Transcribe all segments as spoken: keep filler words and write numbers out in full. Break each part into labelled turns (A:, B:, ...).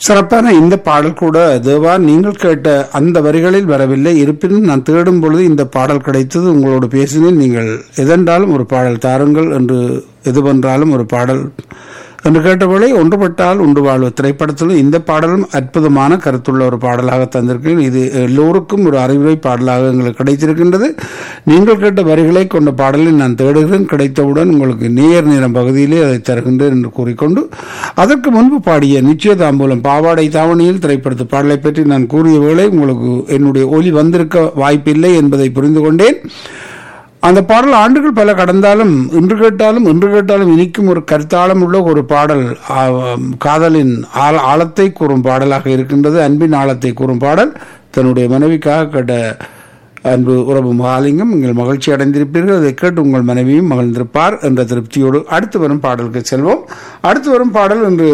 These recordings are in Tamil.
A: சிறப்பான இந்த பாடல் கூட தேவா நீங்கள் கேட்ட அந்த வரிகளில் வரவில்லை. இருப்பினும் நான் தேடும் பொழுது இந்த பாடல் கிடைத்தது. உங்களோடு பேசினேன். நீங்கள் எதென்றாலும் ஒரு பாடல் தாருங்கள் என்று எதுவென்றாலும் ஒரு பாடல் என்று கேட்டபோலே ஒன்றுபட்டால் உண்டு வாழ்வு திரைப்படத்திலும் இந்த பாடலும் அற்புதமான கருத்துள்ள ஒரு பாடலாக தந்திருக்கிறேன். இது எல்லோருக்கும் ஒரு அறிவுரை பாடலாக எங்களுக்கு கிடைத்திருக்கின்றது. நீங்கள் கேட்ட வரிகளை கொண்ட பாடலை நான் தேடுகிறேன். கிடைத்தவுடன் உங்களுக்கு நேர் நேரம் பகுதியிலே அதை தருகின்றேன் என்று கூறிக்கொண்டு, அதற்கு முன்பு பாடிய நிச்சயதாம்பூலம் பாவாடை தாவணியில் திரைப்படத்து பாடலை பற்றி நான் கூறிய வேளை உங்களுக்கு என்னுடைய ஒலி வந்திருக்க வாய்ப்பில்லை என்பதை புரிந்து கொண்டேன். அந்த பாடல் ஆண்டுகள் பல கடந்தாலும் இன்று கேட்டாலும் இன்று கேட்டாலும் இனிக்கும் ஒரு கருத்தாளம் உள்ள ஒரு பாடல். காதலின் ஆழத்தை கூறும் பாடலாக இருக்கின்றது. அன்பின் ஆழத்தை கூறும் பாடல். தன்னுடைய மனைவிக்காக கேட்ட அன்பு உறவு மகாலிங்கம் நீங்கள் மகிழ்ச்சி அடைந்திருப்பீர்கள். அதை கேட்டு உங்கள் மனைவியும் மகிழ்ந்திருப்பார் என்ற திருப்தியோடு அடுத்து வரும் பாடலுக்கு செல்வோம். அடுத்து வரும் பாடல் இன்று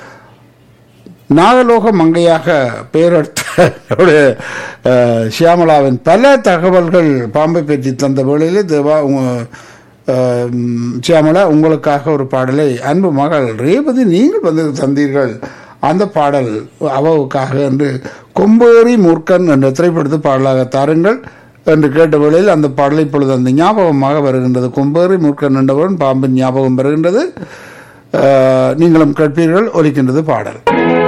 A: நாகலோக மங்கையாக பெயரெடுத்த சியாமலாவின் பல தகவல்கள் பாம்பை பற்றி தந்த வேளையிலே தேவா சியாமலா உங்களுக்காக ஒரு பாடலை அன்பு மகள் ரேவதி நீங்கள் வந்து தந்தீர்கள். அந்த பாடல் அவவுக்காக என்று கொம்பேறி மூர்க்கன் என்ற திரைப்படத்து பாடலாக தாருங்கள் என்று கேட்ட வேளையில் அந்த பாடலை இப்பொழுது அந்த ஞாபகமாக வருகின்றது. கொம்பேறி மூர்க்கன் என்றவன் பாம்பின் ஞாபகம் வருகின்றது. நீங்களும் கேட்பீர்கள். ஒலிக்கின்றது பாடல்.